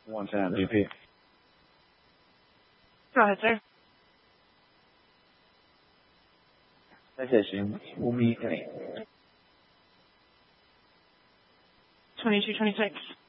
110, VP. Go ahead, sir. Citation will be 2226.